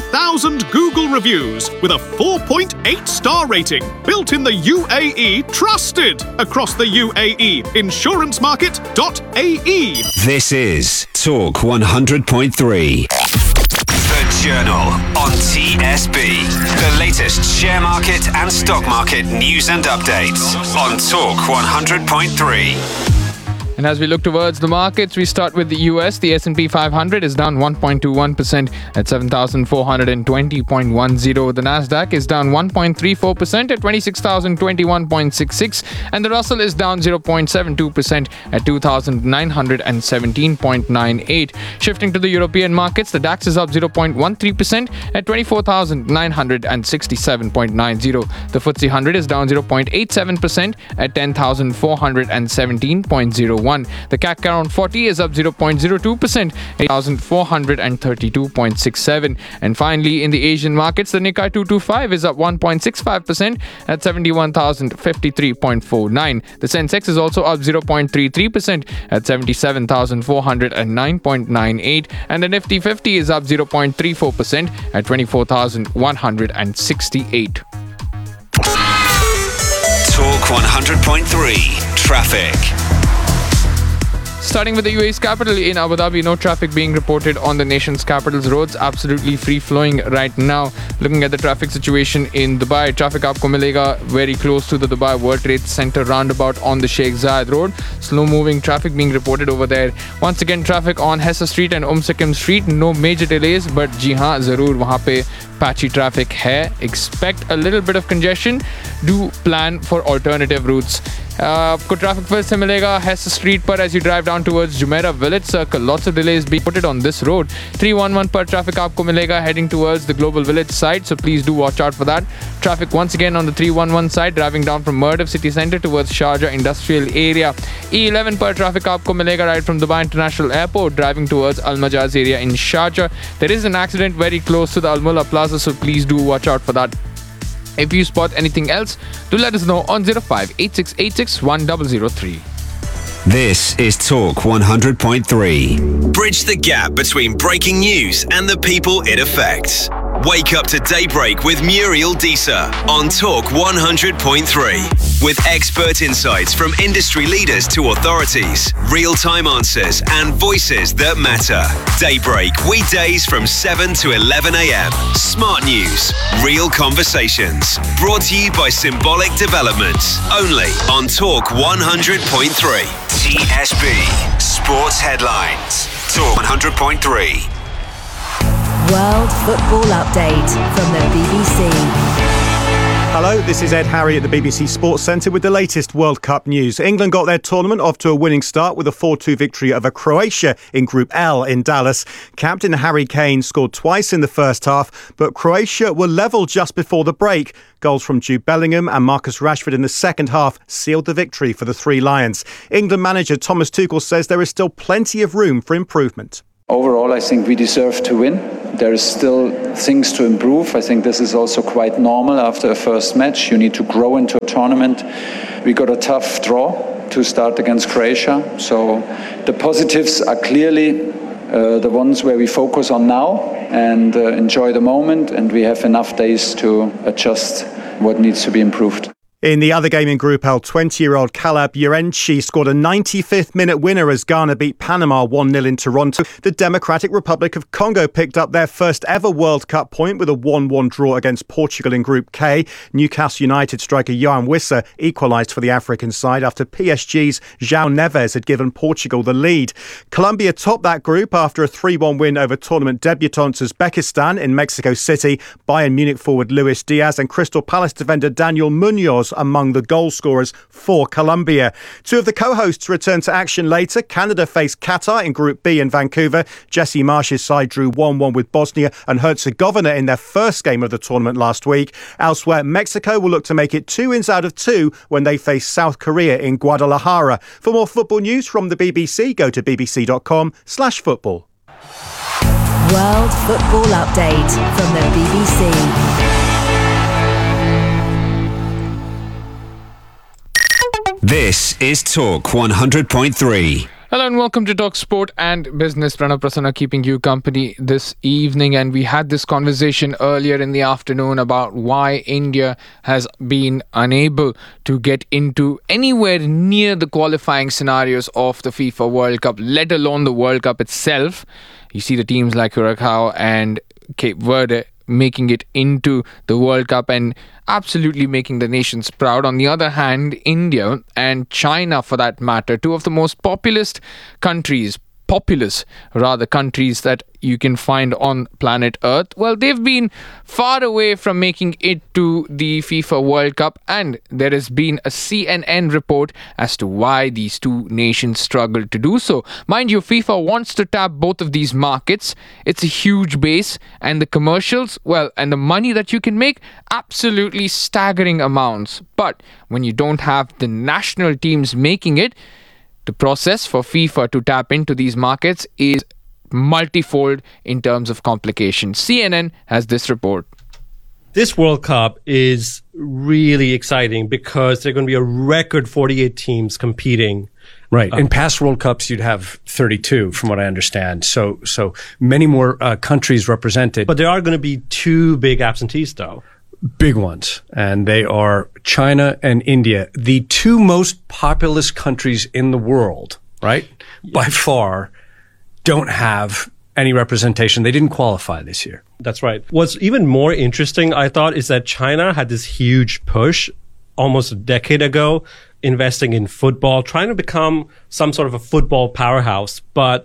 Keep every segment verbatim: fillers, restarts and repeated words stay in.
thousand Google reviews with a four point eight star rating. Built in the U A E, trusted across the U A E. insurance market dot A E. This is Talk one hundred point three. The Journal on T S B. The latest share market and stock market news and updates on Talk one hundred point three. And as we look towards the markets, we start with the U S. The S and P five hundred is down one point two one percent at seven thousand four hundred twenty point one zero. The Nasdaq is down one point three four percent at twenty-six thousand twenty-one point six six. And the Russell is down zero point seven two percent at two thousand nine hundred seventeen point nine eight. Shifting to the European markets, the DAX is up zero point one three percent at twenty-four thousand nine hundred sixty-seven point nine zero. The F T S E one hundred is down zero point eight seven percent at ten thousand four hundred seventeen point zero one. The C A C around forty is up zero point zero two percent, eight thousand four hundred thirty-two point six seven. And finally, in the Asian markets, the Nikkei two twenty-five is up one point six five percent at seventy-one thousand fifty-three point four nine. The Sensex is also up zero point three three percent at seventy-seven thousand four hundred nine point nine eight. And the Nifty fifty is up zero point three four percent at twenty-four thousand one hundred sixty-eight. Talk one hundred point three. Traffic. Starting with the U A's capital in Abu Dhabi, no traffic being reported on the nation's capital's roads. Absolutely free-flowing right now. Looking at the traffic situation in Dubai, traffic aapko milega very close to the Dubai World Trade Center roundabout on the Sheikh Zayed Road. Slow-moving traffic being reported over there. Once again, traffic on Hessa Street and Umm Sikkim Street. No major delays, but ji haan, zarur wahan pe patchy traffic hai. Expect a little bit of congestion. Do plan for alternative routes. आपको traffic फिर से मिलेगा हेस street पर as you drive down towards Jumeirah Village Circle. Lots of delays being put on this road. three eleven पर traffic आपको मिलेगा heading towards the Global Village side, so please do watch out for that. Traffic once again on the three eleven side driving down from Murdoch City Centre towards Sharjah Industrial Area. E eleven पर traffic आपको मिलेगा right from Dubai International Airport driving towards Al Majaz area in Sharjah. There is an accident very close to the Al Mulla Plaza, so please do watch out for that. If you spot anything else, do let us know on zero five eight six eight six one zero zero three. This is Talk one hundred point three. Bridge the gap between breaking news and the people it affects. Wake up to daybreak with Muriel Deesa on Talk one hundred point three. With expert insights from industry leaders to authorities, real-time answers and voices that matter. Daybreak weekdays from seven to eleven a.m. Smart news, real conversations. Brought to you by Symbolic Developments. Only on Talk one hundred point three. T S B Sports Headlines. Talk one hundred point three. World Football Update from the B B C. Hello, this is Ed Harry at the B B C Sports Centre with the latest World Cup news. England got their tournament off to a winning start with a four two victory over Croatia in Group L in Dallas. Captain Harry Kane scored twice in the first half, but Croatia were level just before the break. Goals from Jude Bellingham and Marcus Rashford in the second half sealed the victory for the Three Lions. England manager Thomas Tuchel says there is still plenty of room for improvement. Overall, I think we deserve to win. There is still things to improve. I think this is also quite normal after a first match. You need to grow into a tournament. We got a tough draw to start against Croatia. So the positives are clearly uh, the ones where we focus on now and uh, enjoy the moment. And we have enough days to adjust what needs to be improved. In the other game in Group L, twenty-year-old Caleb Yarenchi scored a ninety-fifth minute winner as Ghana beat Panama one nil in Toronto. The Democratic Republic of Congo picked up their first ever World Cup point with a one one draw against Portugal in Group K. Newcastle United striker Yohan Wissa equalised for the African side after P S G's João Neves had given Portugal the lead. Colombia topped that group after a three one win over tournament debutants Uzbekistan in Mexico City. Bayern Munich forward Luis Diaz and Crystal Palace defender Daniel Munoz among the goal scorers for Colombia. Two of the co-hosts return to action later. Canada face Qatar in Group B in Vancouver. Jesse Marsh's side drew one one with Bosnia and Herzegovina in their first game of the tournament last week. Elsewhere, Mexico will look to make it two wins out of two when they face South Korea in Guadalajara. For more football news from the B B C, go to bbc.com slash football. World Football Update from the B B C. This is Talk one hundred point three. Hello and welcome to Talk Sport and Business. Pranav Prasanna keeping you company this evening, and we had this conversation earlier in the afternoon about why India has been unable to get into anywhere near the qualifying scenarios of the FIFA World Cup, let alone the World Cup itself. You see the teams like Curacao and Cape Verde making it into the World Cup and absolutely making the nations proud. On the other hand, India and China, for that matter, two of the most populous countries, populous rather countries that you can find on planet Earth, well, they've been far away from making it to the FIFA World Cup, and there has been a C N N report as to why these two nations struggled to do so. Mind you, FIFA wants to tap both of these markets. It's a huge base, and the commercials, well, and the money that you can make, absolutely staggering amounts. But when you don't have the national teams making it, the process for FIFA to tap into these markets is multifold in terms of complications. C N N has this report. This World Cup is really exciting because there are going to be a record forty-eight teams competing. Right. In past World Cups, you'd have thirty-two, from what I understand. So, so many more uh, countries represented. But there are going to be two big absentees, though. Big ones. And they are China and India, the two most populous countries in the world, right? Yeah. By far, don't have any representation. They didn't qualify this year. That's right. What's even more interesting, I thought, is that China had this huge push almost a decade ago, investing in football, trying to become some sort of a football powerhouse. But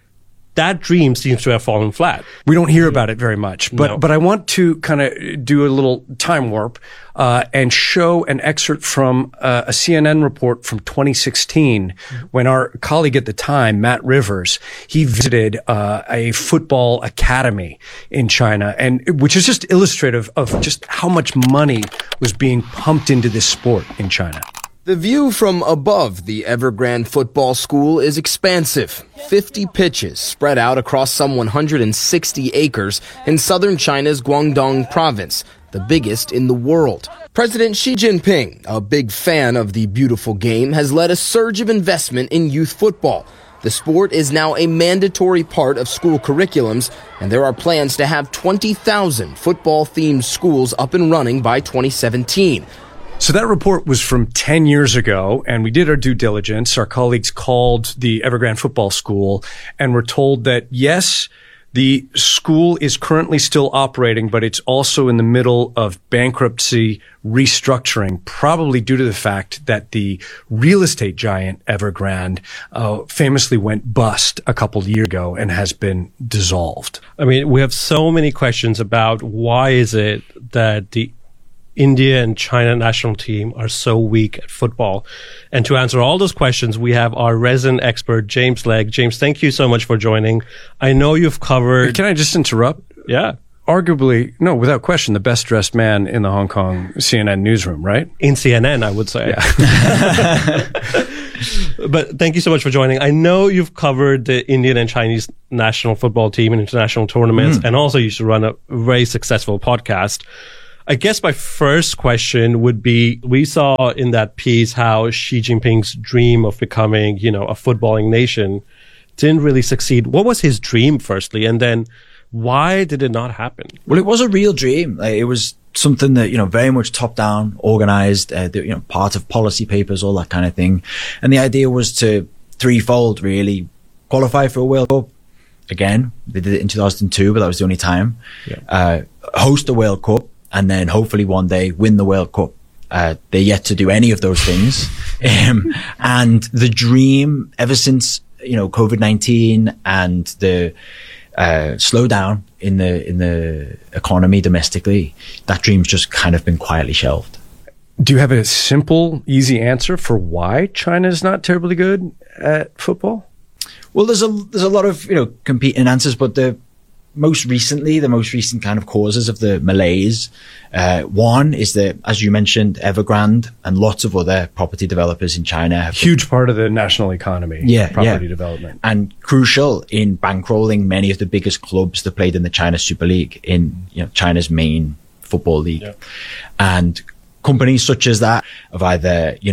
that dream seems to have fallen flat. We don't hear about it very much, but No. but I want to kind of do a little time warp uh, and show an excerpt from uh, a C N N report from twenty sixteen, when our colleague at the time, Matt Rivers, he visited uh, a football academy in China, and which is just illustrative of just how much money was being pumped into this sport in China. The view from above the Evergrande Football School is expansive. fifty pitches spread out across some one hundred sixty acres in southern China's Guangdong province, the biggest in the world. President Xi Jinping, a big fan of the beautiful game, has led a surge of investment in youth football. The sport is now a mandatory part of school curriculums, and there are plans to have twenty thousand football-themed schools up and running by twenty seventeen. So that report was from ten years ago, and we did our due diligence. Our colleagues called the Evergrande Football School and were told that, yes, the school is currently still operating, but it's also in the middle of bankruptcy restructuring, probably due to the fact that the real estate giant Evergrande uh, famously went bust a couple of years ago and has been dissolved. I mean, we have so many questions about why is it that the India and China national team are so weak at football. And to answer all those questions, we have our resident expert, James Legg. James, thank you so much for joining. I know you've covered... Can I just interrupt? Yeah. Arguably, no, without question, the best dressed man in the Hong Kong C N N newsroom, right? In C N N, I would say. Yeah. But thank you so much for joining. I know you've covered the Indian and Chinese national football team in international tournaments, mm. and also you should run a very successful podcast. I guess my first question would be, we saw in that piece how Xi Jinping's dream of becoming, you know, a footballing nation didn't really succeed. What was his dream, firstly? And then why did it not happen? Well, it was a real dream. Like, it was something that, you know, very much top down, organized, uh, you know, part of policy papers, all that kind of thing. And the idea was to threefold, really, qualify for a World Cup. Again, they did it in two thousand two, but that was the only time. Yeah. Uh, host a World Cup. And then hopefully one day win the World Cup. Uh, they're yet to do any of those things. um, and the dream, ever since, you know, COVID nineteen and the uh, slowdown in the in the economy domestically, that dream's just kind of been quietly shelved. Do you have a simple, easy answer for why China is not terribly good at football? Well, there's a there's a lot of, you know, competing answers, but the most recently, the most recent kind of causes of the malaise, uh, one is that, as you mentioned, Evergrande and lots of other property developers in China have huge been, part of the national economy. Yeah, property yeah. development, and crucial in bankrolling many of the biggest clubs that played in the China Super League, in, you know, China's main football league. Yeah. And companies such as that have either, you know,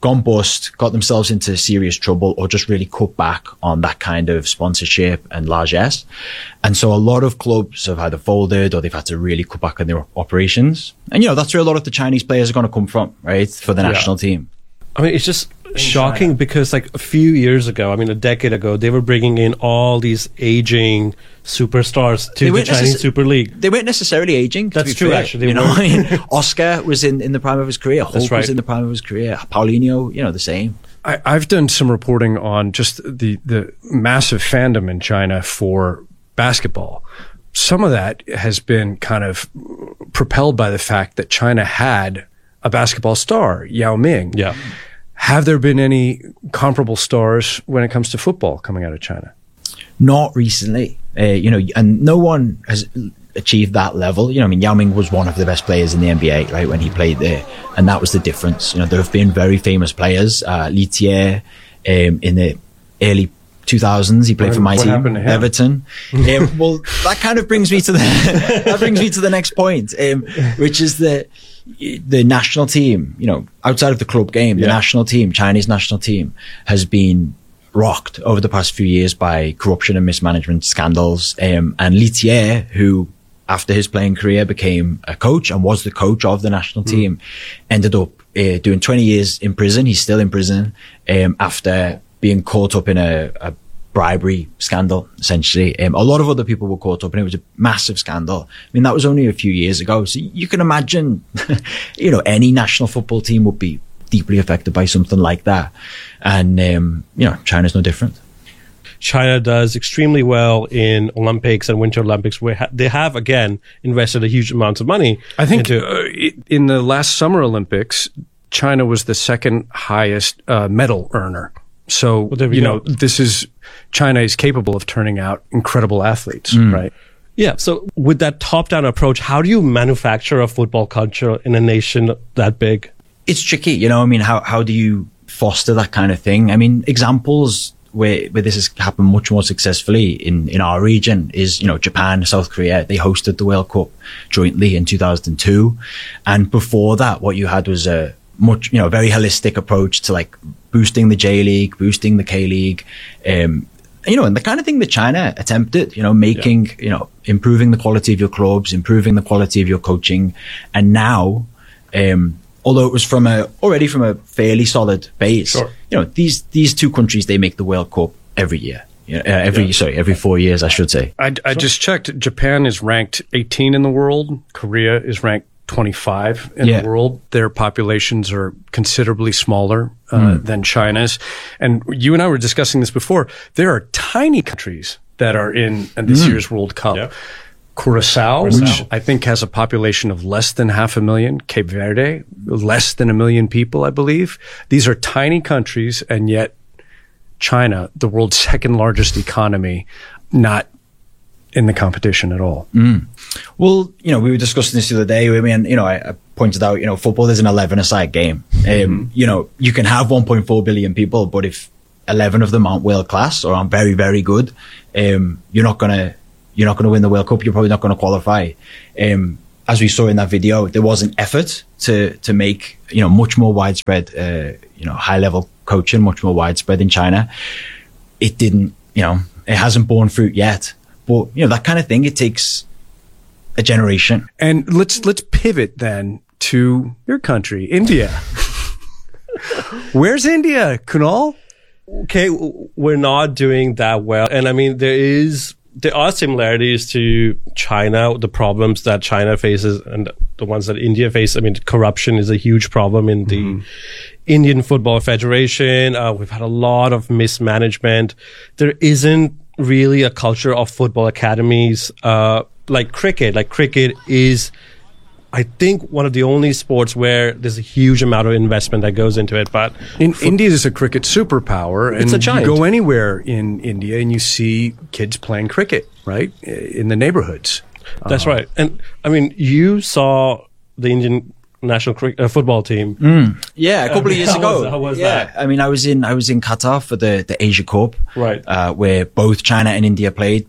gone bust, got themselves into serious trouble, or just really cut back on that kind of sponsorship and largesse. And so a lot of clubs have either folded or they've had to really cut back on their operations. And, you know, that's where a lot of the Chinese players are going to come from, right, for the national yeah. team. I mean, it's just shocking China. Because like a few years ago, I mean, a decade ago, they were bringing in all these aging superstars to the Chinese necess- Super League. They weren't necessarily aging. That's true, fair. actually. You know, I mean, Oscar was in, in the prime of his career. Hulk right. was in the prime of his career. Paulinho, you know, the same. I, I've done some reporting on just the, the massive fandom in China for basketball. Some of that has been kind of propelled by the fact that China had a basketball star, Yao Ming. Yeah. Have there been any comparable stars when it comes to football coming out of China? Not recently. Uh, you know, and no one has achieved that level. You know, I mean, Yao Ming was one of the best players in the N B A, right, when he played there. And that was the difference. You know, there have been very famous players. Uh, Li Tie, um, in the early two thousands, he played what, for my team, Everton. um, well, that kind of brings me to the that brings me to the next point, um, which is the the national team. You know, outside of the club game, the yeah. national team, Chinese national team, has been rocked over the past few years by corruption and mismanagement scandals. Um, and Li Tie, who after his playing career became a coach and was the coach of the national mm. team, ended up uh, doing twenty years in prison. He's still in prison um, after being caught up in a, a bribery scandal, essentially. Um, a lot of other people were caught up and it was a massive scandal. I mean, that was only a few years ago. So you can imagine, you know, any national football team would be deeply affected by something like that. And, um, you know, China's no different. China does extremely well in Olympics and Winter Olympics, where ha- they have, again, invested a huge amount of money. I think into- uh, in the last Summer Olympics, China was the second highest uh, medal earner. So, well, you know, go. this is, China is capable of turning out incredible athletes, mm. right? Yeah. So with that top-down approach, how do you manufacture a football culture in a nation that big? It's tricky. You know, I mean, how, how do you foster that kind of thing? I mean, examples where, where this has happened much more successfully in, in our region is, you know, Japan, South Korea. They hosted the World Cup jointly in two thousand two. And before that, what you had was a much, you know, very holistic approach to like boosting the J League, boosting the K League, um, you know, and the kind of thing that China attempted, you know, making, yeah. you know, improving the quality of your clubs, improving the quality of your coaching. And now, um, although it was from a, already from a fairly solid base, sure. you know, these, these two countries, they make the World Cup every year. You know, uh, every, yeah. sorry, every four years, I should say. I, I just checked. Japan is ranked eighteen in the world. Korea is ranked twenty-five in yeah. the world. Their populations are considerably smaller uh, mm. than China's. And you and I were discussing this before. There are tiny countries that are in, in this mm. year's World Cup. Yeah. Curacao, Curacao, which I think has a population of less than half a million. Cape Verde, less than a million people, I believe. These are tiny countries, and yet China, the world's second largest economy, not in the competition at all. Mm. Well, you know, we were discussing this the other day. I mean, you know, I, I pointed out, you know, football is an eleven-a-side game. Um, mm-hmm. You know, you can have one point four billion people, but if eleven of them aren't world class or aren't very, very good, um, you're not gonna, you're not gonna win the World Cup. You're probably not gonna qualify. Um, as we saw in that video, there was an effort to to make, you know, much more widespread, uh, you know, high-level coaching, much more widespread in China. It didn't, you know, it hasn't borne fruit yet. But, you know, that kind of thing, it takes a generation. And let's let's pivot then to your country, India. Where's India, Kunal? Okay, we're not doing that well. And I mean, there is there are similarities to China, the problems that China faces and the ones that India faces. I mean, corruption is a huge problem in the mm-hmm. Indian Football Federation. Uh, we've had a lot of mismanagement. There isn't really a culture of football academies uh, like cricket. Like cricket is, I think, one of the only sports where there's a huge amount of investment that goes into it. But in fo- India is a cricket superpower, and it's a giant. You go anywhere in India and you see kids playing cricket, right, in the neighborhoods. That's uh, right. And I mean, you saw the Indian national cricket, uh, football team. Mm. Yeah, a couple of years how ago. Was, how was yeah, that? I mean, I was in I was in Qatar for the, the Asia Cup, right? Uh, where both China and India played.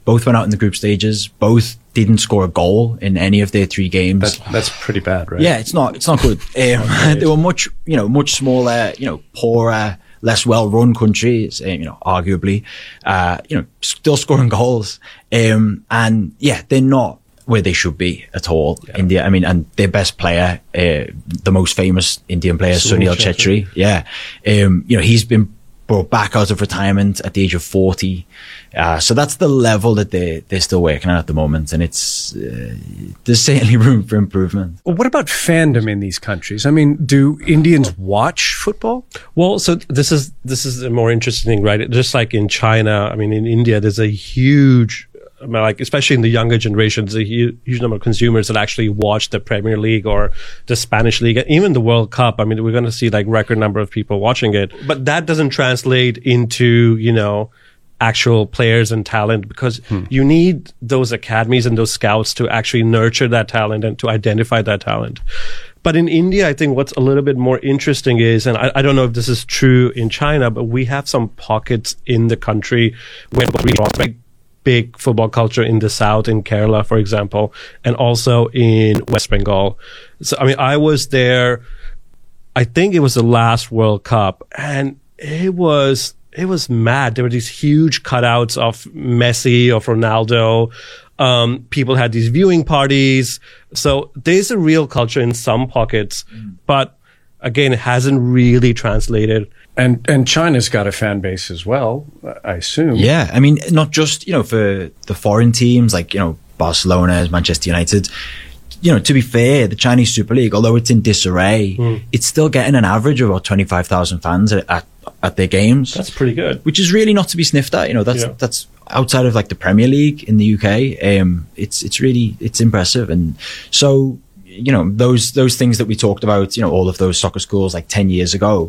Both went out in the group stages. Both didn't score a goal in any of their three games. That's, that's pretty bad, right? Yeah, it's not. It's not good. Um, they were much, you know, much smaller, you know, poorer, less well-run countries. Um, you know, arguably, uh, you know, still scoring goals. Um, and yeah, they're not where they should be at all. Yeah. India, I mean, and their best player, uh, the most famous Indian player, Sunil Chhetri. Yeah, um, you know, he's been brought back out of retirement at the age of forty. Uh, so that's the level that they, they're still working on at the moment. And it's, uh, there's certainly room for improvement. Well, what about fandom in these countries? I mean, do Indians watch football? Well, so this is, this is a more interesting thing, right? Just like in China, I mean, in India, there's a huge, I mean, like, especially in the younger generations, a huge, huge number of consumers that actually watch the Premier League or the Spanish League, and even the World Cup. I mean, we're going to see like record number of people watching it, but that doesn't translate into, you know, actual players and talent, because hmm. you need those academies and those scouts to actually nurture that talent and to identify that talent. But in India, I think what's a little bit more interesting is, and I, I don't know if this is true in China, but we have some pockets in the country where we big football culture in the south, in Kerala, for example, and also in West Bengal. So, I mean, I was there, I think it was the last World Cup, and it was, it was mad. There were these huge cutouts of Messi, of Ronaldo. Um, people had these viewing parties. So there's a real culture in some pockets, mm. but again, it hasn't really translated. And and China's got a fan base as well, I assume. Yeah, I mean, not just, you know, for the foreign teams like, you know, Barcelona, Manchester United. You know, to be fair, the Chinese Super League, although it's in disarray, mm. it's still getting an average of about twenty-five thousand fans at, at at their games. That's pretty good. Which is really not to be sniffed at. You know, that's yeah. that's outside of like the Premier League in the U K. Um, it's it's really it's impressive, and so you know those those things that we talked about. You know, all of those soccer schools like ten years ago.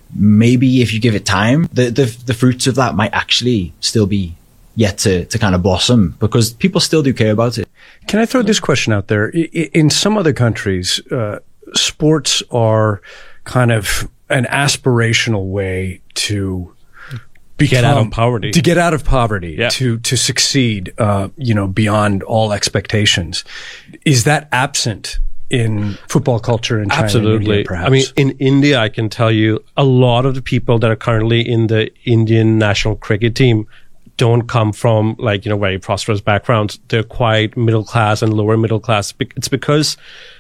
Maybe if you give it time, the, the the fruits of that might actually still be yet to, to kind of blossom, because people still do care about it. Can I throw this question out there? In some other countries, uh, sports are kind of an aspirational way to become, get out of poverty, to get out of poverty, yeah. to to succeed, uh, you know, beyond all expectations. Is that absent in football culture in China? Absolutely. India, perhaps? I mean, in India, I can tell you a lot of the people that are currently in the Indian national cricket team don't come from like, you know, very prosperous backgrounds. They're quite middle class and lower middle class. It's because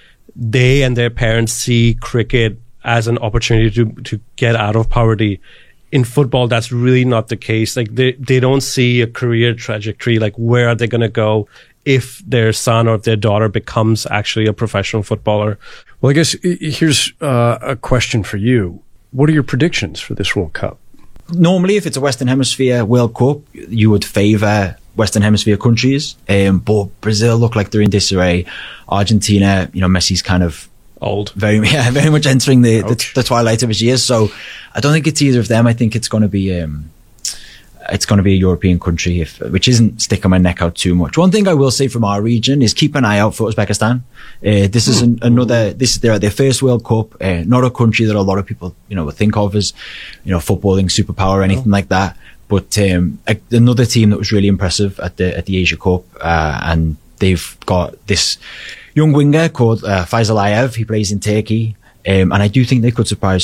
they and their parents see cricket as an opportunity to, to get out of poverty. In football, that's really not the case. Like they, they don't see a career trajectory. Like where are they going to go if their son or if their daughter becomes actually a professional footballer? Well, I guess here's uh, a question for you. What are your predictions for this World Cup? Normally, if it's a Western Hemisphere World Cup, you would favour Western Hemisphere countries. Um, but Brazil look like they're in disarray. Argentina, you know, Messi's kind of old, very, yeah, very much entering the, the, the twilight of his years. So I don't think it's either of them. I think it's going to be, um, it's going to be a European country, if, which isn't sticking my neck out too much. One thing I will say from our region is keep an eye out for Uzbekistan. Uh, this is an, another, this is their, their first World Cup, uh, not a country that a lot of people, you know, would think of as, you know, footballing superpower or anything like that. But, um, a, another team that was really impressive at the, at the Asia Cup, uh, and they've got this young winger called, uh, Faisal Ayev. He plays in Turkey. Um, and I do think they could surprise